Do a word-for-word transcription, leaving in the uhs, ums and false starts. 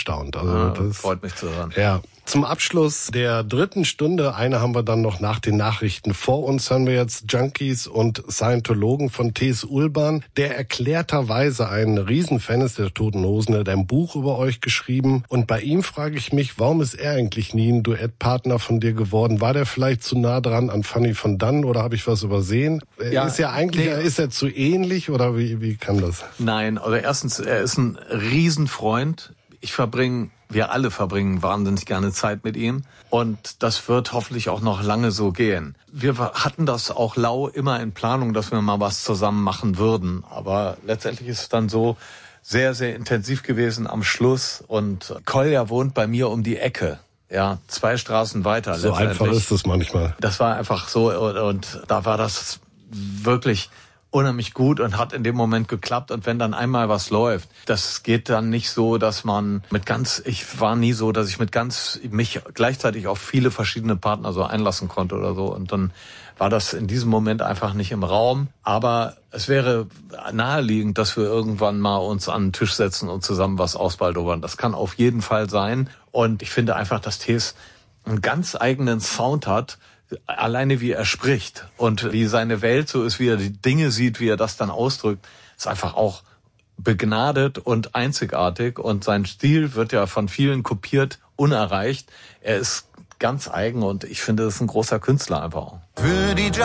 erstaunt. Also ja, das freut mich zu hören. Ja. Zum Abschluss der dritten Stunde, eine haben wir dann noch nach den Nachrichten vor uns, hören wir jetzt Junkies und Scientologen von T S. Ullmann, der erklärterweise ein Riesenfan ist der Toten Hosen, der hat ein Buch über euch geschrieben. Und bei ihm frage ich mich, warum ist er eigentlich nie ein Duettpartner von dir geworden? War der vielleicht zu nah dran an Fanny von Dann oder habe ich was übersehen? Ja, ist ja eigentlich, nee. ist er zu ähnlich oder wie, wie kann das? Nein, also erstens, er ist ein Riesenfreund. Ich verbringe, wir alle verbringen wahnsinnig gerne Zeit mit ihm. Und das wird hoffentlich auch noch lange so gehen. Wir hatten das auch lau immer in Planung, dass wir mal was zusammen machen würden. Aber letztendlich ist es dann so sehr, sehr intensiv gewesen am Schluss. Und Kolja wohnt bei mir um die Ecke. Ja, zwei Straßen weiter. So einfach ist es manchmal. Das war einfach so. Und, und da war das wirklich unheimlich gut und hat in dem Moment geklappt. Und wenn dann einmal was läuft, das geht dann nicht so, dass man mit ganz, ich war nie so, dass ich mit ganz, mich gleichzeitig auf viele verschiedene Partner so einlassen konnte oder so. Und dann war das in diesem Moment einfach nicht im Raum. Aber es wäre naheliegend, dass wir irgendwann mal uns an den Tisch setzen und zusammen was ausbaldowern. Das kann auf jeden Fall sein. Und ich finde einfach, dass Tees einen ganz eigenen Sound hat, alleine wie er spricht und wie seine Welt so ist, wie er die Dinge sieht, wie er das dann ausdrückt, ist einfach auch begnadet und einzigartig. Und sein Stil wird ja von vielen kopiert, unerreicht. Er ist ganz eigen und ich finde, das ist ein großer Künstler einfach auch. Für die